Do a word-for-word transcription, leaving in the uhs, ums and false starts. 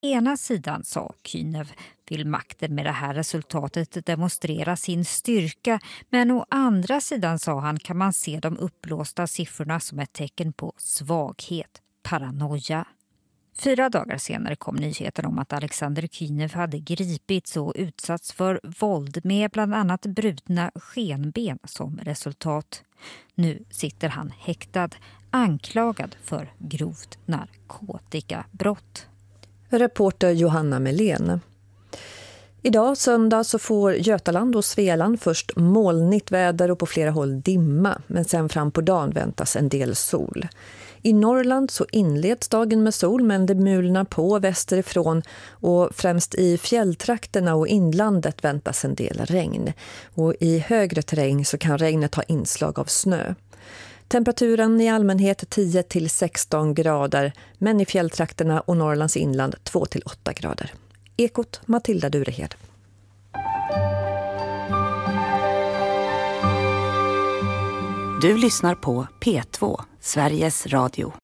ena sidan, sa Kynev, vill makten med det här resultatet demonstrera sin styrka, men å andra sidan, sa han, kan man se de uppblåsta siffrorna som ett tecken på svaghet, paranoia. Fyra dagar senare kom nyheten om att Alexander Kynev hade gripits och utsatts för våld med bland annat brutna skenben som resultat. Nu sitter han häktad, anklagad för grovt narkotikabrott. Reporter Johanna Melén. Idag söndag så får Götaland och Svealand först molnigt väder och på flera håll dimma, men sen fram på dagen väntas en del sol. I Norrland så inleds dagen med sol, men det mulnar på västerifrån och främst i fjälltrakterna och inlandet väntas en del regn. Och i högre terräng så kan regnet ha inslag av snö. Temperaturen i allmänhet tio till sexton grader, men i fjälltrakterna och Norrlands inland två till åtta grader. Ekot, Matilda Durehed. Du lyssnar på P två, Sveriges Radio.